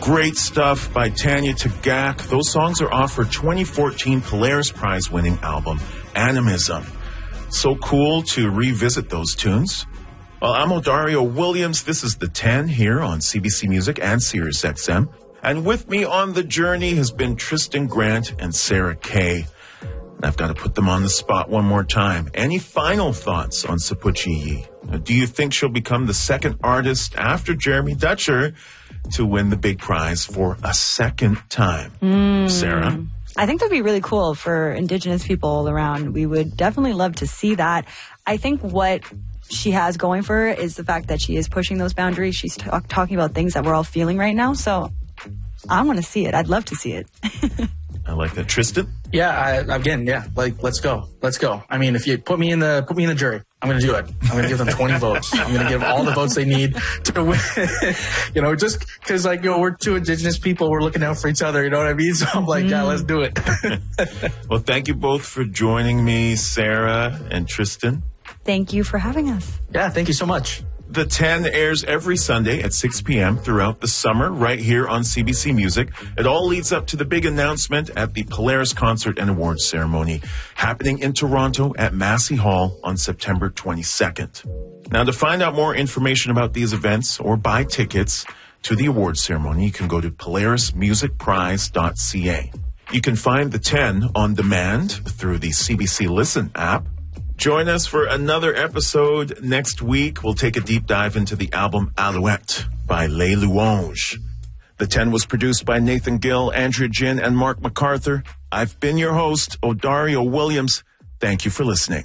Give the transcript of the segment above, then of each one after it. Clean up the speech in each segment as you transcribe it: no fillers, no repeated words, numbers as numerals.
Great stuff by Tanya Tagaq. Those songs are off her 2014 Polaris Prize-winning album, Animism. So cool to revisit those tunes. Well, I'm Odario Williams. This is The 10 here on CBC Music and Sirius XM. And with me on the journey has been Tristan Grant and Sarah Kay. And I've got to put them on the spot one more time. Any final thoughts on Sapuchi? Do you think she'll become the second artist after Jeremy Dutcher to win the big prize for a second time? Sarah? I think that'd be really cool for Indigenous people all around. We would definitely love to see that. I think what she has going for her is the fact that she is pushing those boundaries. She's talking about things that we're all feeling right now. So I want to see it. I'd love to see it. I like that. Tristan? Yeah, let's go. I mean, if you put me in the jury, I'm going to do it. I'm going to give them 20 votes. I'm going to give them all the votes they need to win. Just because, we're two Indigenous people. We're looking out for each other. You know what I mean? So I'm like, yeah, let's do it. Well, thank you both for joining me, Sarah and Tristan. Thank you for having us. Yeah, thank you so much. The 10 airs every Sunday at 6 p.m. throughout the summer right here on CBC Music. It all leads up to the big announcement at the Polaris Concert and Awards Ceremony happening in Toronto at Massey Hall on September 22nd. Now, to find out more information about these events or buy tickets to the awards ceremony, you can go to polarismusicprize.ca. You can find the 10 on demand through the CBC Listen app. Join us for another episode next week. We'll take a deep dive into the album Alouette by Les Louanges. The 10 was produced by Nathan Gill, Andrea Jin, and Mark MacArthur. I've been your host, Odario Williams. Thank you for listening.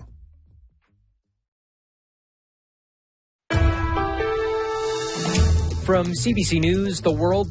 From CBC News, The World